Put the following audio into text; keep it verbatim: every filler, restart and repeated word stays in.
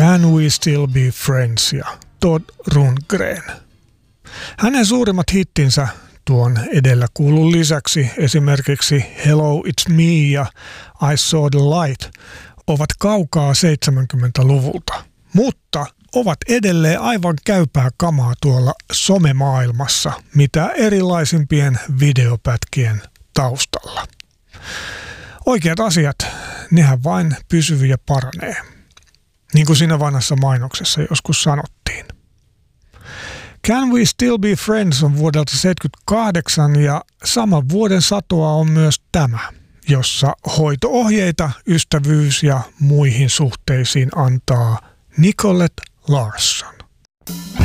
Can We Still Be Friends ja Todd Rundgren. Hänen suurimmat hittinsä tuon edellä kuulun lisäksi esimerkiksi Hello It's Me ja I Saw the Light ovat kaukaa seitsemänkymmentäluvulta, mutta ovat edelleen aivan käypää kamaa tuolla somemaailmassa, mitä erilaisimpien videopätkien taustalla. Oikeat asiat, nehän vain pysyviä ja paranee, niin kuin siinä vanhassa mainoksessa joskus sanottiin. Can We Still Be Friends on vuodelta seitsemänkymmentäkahdeksan ja saman vuoden satoa on myös tämä, jossa hoito-ohjeita ystävyys- ja muihin suhteisiin antaa Nicolette Larson.